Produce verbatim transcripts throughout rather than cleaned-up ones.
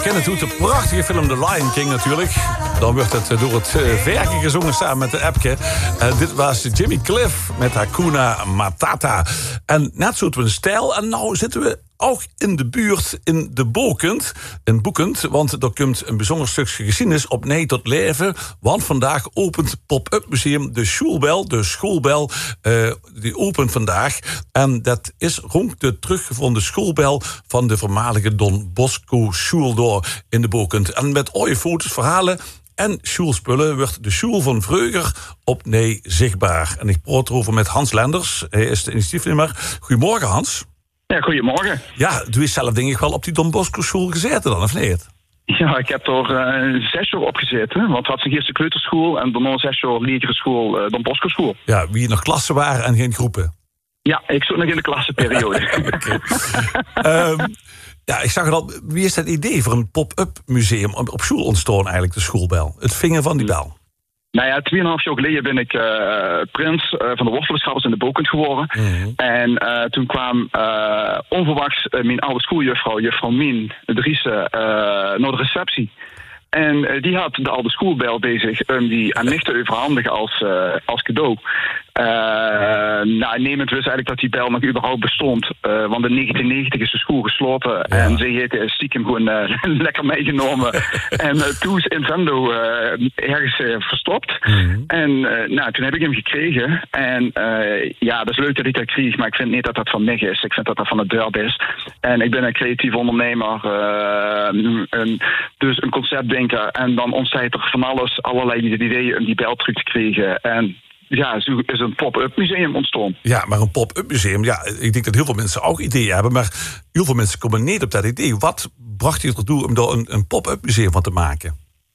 Ken het doet de prachtige film The Lion King natuurlijk. Dan wordt het door het verken gezongen samen met de Epke. Uh, dit was Jimmy Cliff met Hakuna Matata. En net zo een stijl. En nou zitten we ook in de buurt in de Bokent, in Boekend, want er komt een bijzonder stukje geschiedenis op nee tot leven. Want vandaag opent Pop-up Museum de Schoolbel, de schoolbel, uh, die opent vandaag. En dat is rond de teruggevonden schoolbel van de voormalige Don Bosco School in de Bokent. En met mooie foto's, verhalen en schoolspullen wordt de school van Vreuger op nee zichtbaar. En ik praat erover met Hans Lenders, hij is de initiatiefnemer. Goedemorgen, Hans. Ja, goedemorgen. Ja, doe je zelf denk ik wel op die Don Bosco School gezeten dan, of niet? Ja, ik heb er uh, zes jaar op gezeten. Want het had zijn eerste kleuterschool en daarna zes jaar lagere school, uh, Don Bosco School. Ja, wie nog klassen waren en geen groepen. Ja, ik zat nog in de klassenperiode. um, ja, ik zag het al. Wie is dat idee voor een pop-up museum op school ontstaan eigenlijk, de schoolbel? Het vingen van die bel. Nou ja, tweeënhalf jaar geleden ben ik uh, prins uh, van de wortelenschappers in de Bokent geworden. Mm-hmm. En uh, toen kwam uh, onverwachts uh, mijn oude schooljuffrouw, juffrouw Mien Driessen, uh, naar de receptie. En uh, die had de oude schoolbel bezig om die aan nicht te overhandigen als, uh, als cadeau. Uh, nou, nemend wist eigenlijk dat die bel nog überhaupt bestond. Uh, want in negentien negentig is de school gesloten. Ja. En ze heeft stiekem gewoon uh, lekker meegenomen. en uh, toen is in Vendo uh, ergens uh, verstopt. Mm-hmm. En uh, nou, toen heb ik hem gekregen. En uh, ja, dat is leuk dat ik dat kreeg. Maar ik vind niet dat dat van mij is. Ik vind dat dat van de dorp is. En ik ben een creatief ondernemer. Uh, een, dus een conceptdenker. En dan ontstaat er van alles, allerlei ideeën om die bel terug te krijgen. En ja, zo is een pop-up museum ontstaan. Ja, maar een pop-up museum, ja, ik denk dat heel veel mensen ook ideeën hebben, maar heel veel mensen komen niet op dat idee. Wat bracht je ertoe om daar een, een pop-up museum van te maken?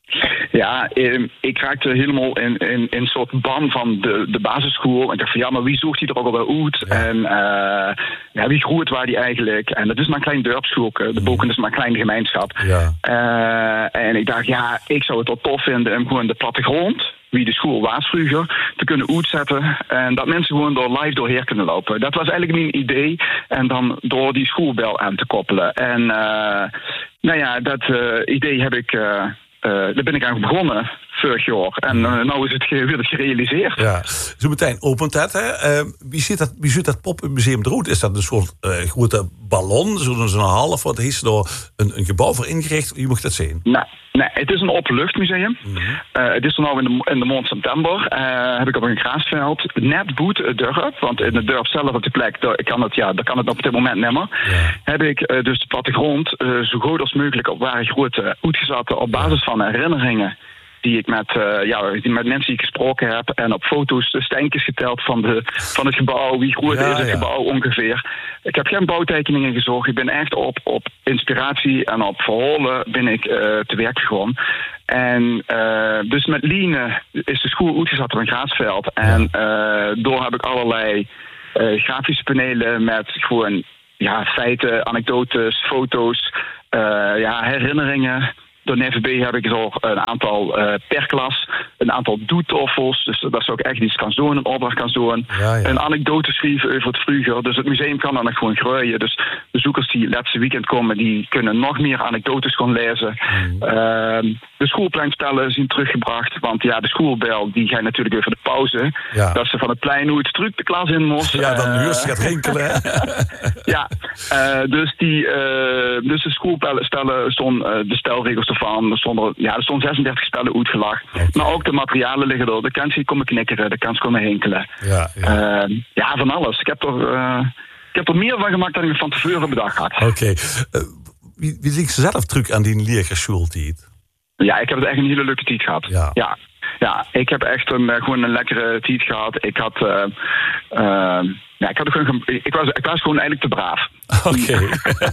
Ja, ik raakte helemaal in, in, in een soort ban van de, de basisschool. En ik dacht van ja, maar wie zoekt die er ook alweer uit? Ja. En uh, ja, wie groeit waar die eigenlijk? En dat is maar een klein dorpschool. De Bokent is maar een kleine gemeenschap. Ja. Uh, en ik dacht, ja, ik zou het wel tof vinden om gewoon de plattegrond, wie de school was vroeger, te kunnen uitzetten. En dat mensen gewoon door live doorheen kunnen lopen. Dat was eigenlijk mijn idee. En dan door die schoolbel aan te koppelen. En uh, nou ja, dat uh, idee heb ik Uh, Uh, daar ben ik aan begonnen vorig jaar. En uh, nu is het ge- weer gerealiseerd. Ja, zo meteen opent het. Hè? Uh, wie ziet dat, wie ziet dat pop-up museum eruit? Is dat een soort uh, grote ballon? Zo'n zo'n half? Wat is er een, een gebouw voor ingericht? Wie moet dat zien? Nee, nee, het is een openluchtmuseum. Mm-hmm. Uh, het is er nou in de, in de maand september. Uh, heb ik op een grasveld net buiten het dorp. Want in het dorp zelf op de plek, daar kan het, ja, daar kan het op dit moment niet meer. Ja. Heb ik uh, dus de plattegrond uh, zo goed als mogelijk op waar groot uh, uitgezet op basis van herinneringen die ik met, uh, ja, die met mensen die ik gesproken heb en op foto's de steentjes geteld van, de, van het gebouw, wie groot ja, is het ja. gebouw ongeveer. Ik heb geen bouwtekeningen gezocht. Ik ben echt op, op inspiratie en op verhalen ben ik uh, te werk gegaan. En uh, dus met Liene is de school uitgezet op een grasveld. En uh, door heb ik allerlei uh, grafische panelen met gewoon ja, feiten, anekdotes, foto's, uh, ja, herinneringen. Door N V B heb ik zo een aantal uh, per klas, een aantal doetoffels. Dus dat ze ook echt iets kan doen, een opdracht kan doen. Ja, ja. Een anekdote schrijven over het vroeger. Dus het museum kan dan nog gewoon groeien. Dus bezoekers die laatste weekend komen, die kunnen nog meer anekdotes gaan lezen. Mm. Uh, de schoolpleinspellen zijn teruggebracht. Want ja, de schoolbel, die gaat natuurlijk over de pauze. Ja. Dat ze van het plein hoe het terug de klas in moest. Ja, dan uh, huurt ze gaat rinkelen. ja, uh, dus, die, uh, dus de schoolspellen stonden uh, de stelregels van. Er stonden, ja, er stonden zesendertig spellen uitgelegd. Okay. Maar ook de materialen liggen er. De kans die komen knikkeren, de kans komen hinkelen. Ja, ja. Uh, ja, van alles. Ik heb, er, uh, ik heb er meer van gemaakt dan ik van tevoren bedacht had. Oké. Okay. Uh, wie wie ligt zelf terug aan die leergerschooltijd? Ja, ik heb het echt een hele leuke tijd gehad. Ja. ja. Ja, ik heb echt een, gewoon een lekkere tijd gehad. Ik had... Uh, uh, Ja, ik, had gewoon, ik, was, ik was gewoon eigenlijk te braaf. Oké. Okay.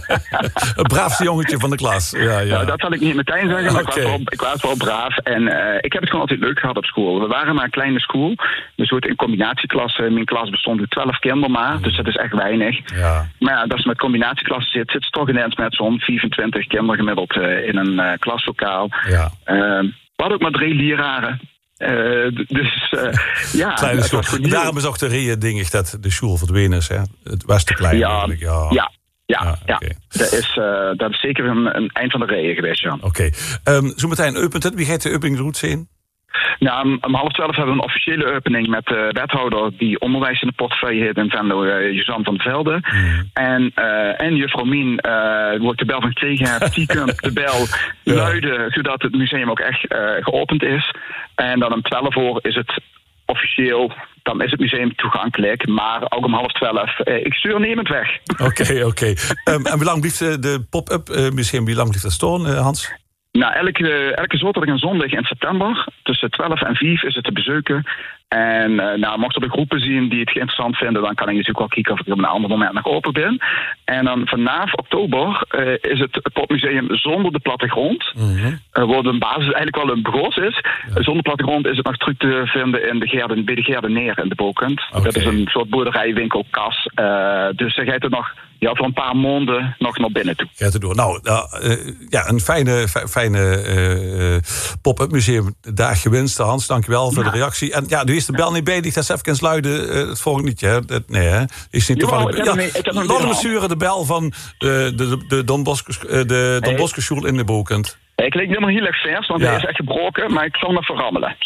Het braafste jongetje van de klas. Ja, ja. Nou, dat zal ik niet meteen zeggen, maar okay. ik, was wel, ik was wel braaf. En uh, ik heb het gewoon altijd leuk gehad op school. We waren maar een kleine school. Dus we in combinatieklassen. Mijn klas bestond uit twaalf kinderen maar. Mm. Dus dat is echt weinig. Ja. Maar ja, als je met combinatieklassen zit, zit het toch ineens met zo'n vierentwintig kinderen gemiddeld uh, in een uh, klaslokaal. Ja. Uh, we hadden ook maar drie leraren. Uh, dus uh, ja, kleine school. Daarom is ook de reden dingig dat de school verdwenen is. Hè? Het was te klein. Ja, eigenlijk. Ja. ja, Ja, Ah, ja. okay. Dat, is, uh, dat is zeker een, een eind van de rij geweest, ja. Oké. Okay. Um, zo meteen opening. Wie gaat de openingsroute zien? Nou, om, om half twaalf hebben we een officiële opening met de wethouder die onderwijs in de portefeuille heeft in Venlo, uh, Juzan van Velde. Mm. En, uh, en juffrouw Mien, uh, waar ik de bel van gekregen heb, die komt de bel ja. luiden, zodat het museum ook echt uh, geopend is. En dan om twaalf uur is het officieel, dan is het museum toegankelijk, maar ook om half twaalf. Uh, ik stuur nemend weg. Oké, okay, oké. Okay. um, en hoe lang blijft de, de pop-up uh, museum, wie lang blijft dat staan, uh, Hans? Nou, elke, elke zaterdag en zondag in september, tussen twaalf en vijf is het te bezoeken. En uh, nou, mocht er de groepen zien die het interessant vinden, dan kan ik natuurlijk wel kijken of ik op een ander moment nog open ben. En dan vanaf oktober uh, is het popmuseum zonder de plattegrond. Mm-hmm. Uh, waar de basis eigenlijk wel een begoos is. Ja. Zonder plattegrond is het nog terug te vinden in de Geerden, bij de Geerden Neer in de Bokend. Okay. Dat is een soort boerderijwinkelkas. Uh, dus dan gaat het nog ja, voor een paar maanden nog naar binnen toe. Gaat het door. Nou, uh, ja, een fijne, fijne uh, pop-up museum. Daar gewinst, Hans. Dankjewel voor ja. de reactie. En ja, nu is de bel niet bezig. Dat is even sluiten. Uh, het volgende liedje, hè? Dat, nee, hè? Is niet toevallig. Ja, laten we sturen de bel van uh, de, de, de Don Bosco, uh, de Don Bosco School in de Bokend. Ik klinkt helemaal heel erg vers, want ja. hij is echt gebroken. Maar ik zal me verrammelen.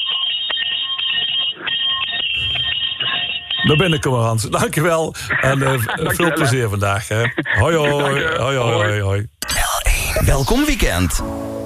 Daar ben ik, Hans. Dankjewel. En uh, Dankjewel, veel plezier vandaag. Hè. Hoi, hoi. Hoi, hoi, hoi, hoi. L één. Welkom weekend.